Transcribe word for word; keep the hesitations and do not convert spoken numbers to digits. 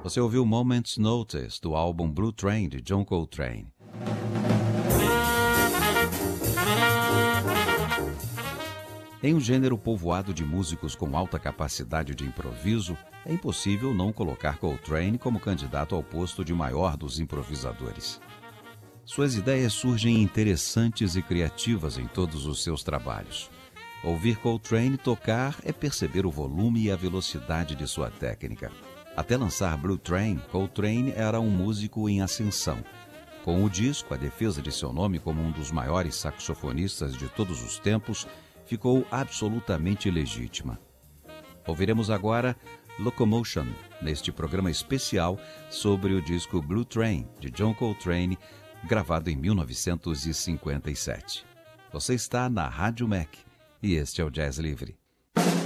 Você ouviu Moment's Notice, do álbum Blue Train, de John Coltrane. Em um gênero povoado de músicos com alta capacidade de improviso, é impossível não colocar Coltrane como candidato ao posto de maior dos improvisadores. Suas ideias surgem interessantes e criativas em todos os seus trabalhos. Ouvir Coltrane tocar é perceber o volume e a velocidade de sua técnica. Até lançar Blue Train, Coltrane era um músico em ascensão. Com o disco, a defesa de seu nome como um dos maiores saxofonistas de todos os tempos ficou absolutamente legítima. Ouviremos agora Locomotion, neste programa especial sobre o disco Blue Train, de John Coltrane, gravado em mil novecentos e cinquenta e sete. Você está na Rádio Mac e este é o Jazz Livre.